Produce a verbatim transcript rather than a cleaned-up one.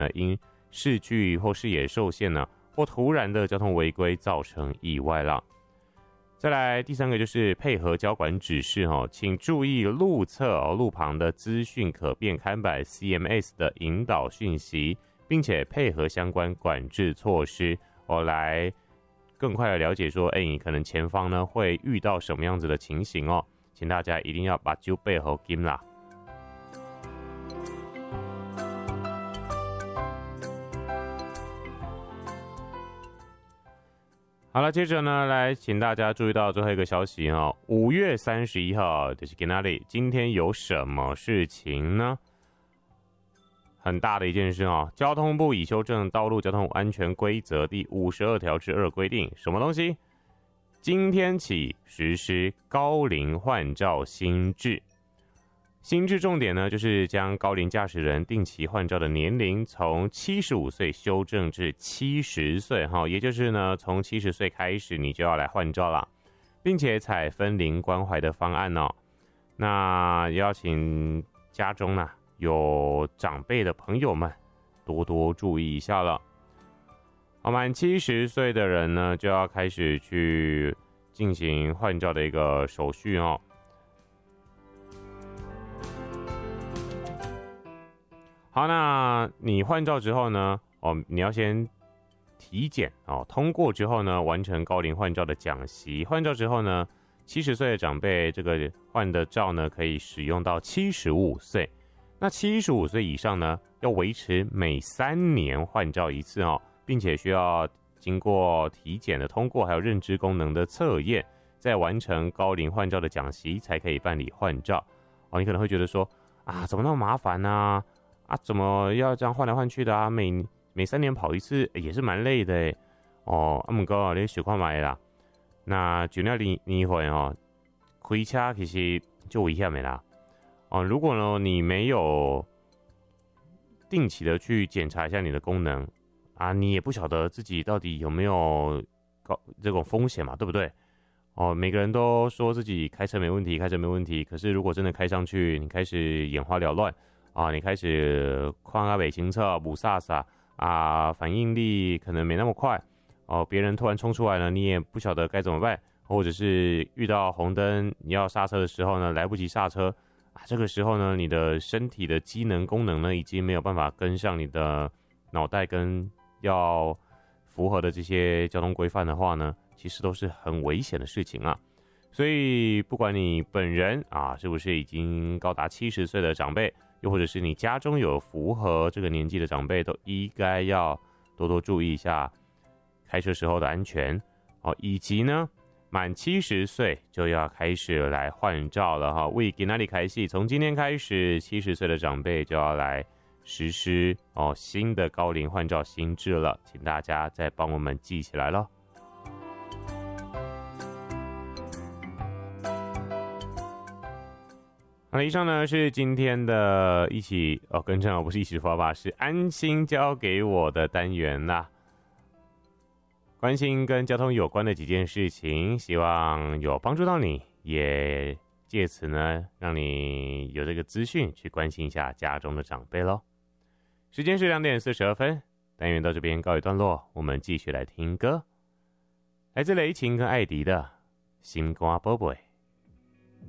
呃因视距或视野受限呢，或突然的交通违规造成意外了。再来第三个就是配合交管指示哦，请注意路侧哦路旁的资讯可变看板 C M S 的引导讯息，并且配合相关管制措施哦，来更快的了解说，哎，你可能前方呢会遇到什么样子的情形哦，请大家一定要把酒备好金啦。好了，接着呢，来请大家注意到最后一个消息哦，五月三十一号就是今天，今天有什么事情呢？很大的一件事哦，交通部已修正《道路交通安全规则》第五十二条之二规定，什么东西？今天起实施高龄换照新制。新制重点呢，就是将高龄驾驶人定期换照的年龄从七十五岁修正至七十岁，也就是呢，从七十岁开始你就要来换照了，并且采分龄关怀的方案哦。那邀请家中呢有长辈的朋友们多多注意一下了。好，满七十岁的人呢，就要开始去进行换照的一个手续哦。好，那你换照之后呢，哦，你要先体检哦，通过之后呢，完成高龄换照的讲习。换照之后呢，七十岁的长辈这个换的照呢，可以使用到七十五岁。那七十五岁以上呢，要维持每三年换照一次哦，并且需要经过体检的通过，还有认知功能的测验，再完成高龄换照的讲习，才可以办理换照。哦，你可能会觉得说，啊，怎么那么麻烦呢？啊，怎么要这样换来换去的啊？每每三年跑一次，欸、也是蛮累的诶。哦，啊，不过你想看买啦，那就那年年份哦，开车其实就危险的啦。哦，如果呢你没有定期的去检查一下你的功能啊，你也不晓得自己到底有没有高这种风险嘛，对不对？哦，每个人都说自己开车没问题，开车没问题，可是如果真的开上去，你开始眼花缭乱。啊，你开始框啊尾行车补煞煞啊，反应力可能没那么快哦。别人突然冲出来了，你也不晓得该怎么办，或者是遇到红灯你要刹车的时候呢，来不及刹车啊。这个时候呢，你的身体的机能功能呢，已经没有办法跟上你的脑袋跟要符合的这些交通规范的话呢，其实都是很危险的事情啊。所以不管你本人啊是不是已经高达七十岁的长辈，又或者是你家中有符合这个年纪的长辈，都应该要多多注意一下开车时候的安全哦，以及呢满七十岁就要开始来换照了哈。为今天开始，从今天开始，七十岁的长辈就要来实施哦新的高龄换照新制了，请大家再帮我们记起来咯。好了，以上呢是今天的一起哦，更正哦，不是一起发吧，是安心交给我的单元啦。关心跟交通有关的几件事情，希望有帮助到你，也借此呢让你有这个资讯去关心一下家中的长辈咯。时间是两点四十二分，单元到这边告一段落，我们继续来听歌，来自雷霆跟艾迪的《心肝宝贝》。